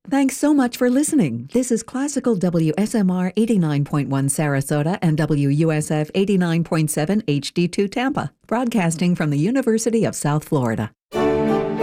Thanks so much for listening. This is Classical WSMR 89.1 Sarasota and WUSF 89.7 HD2 Tampa, broadcasting from the University of South Florida.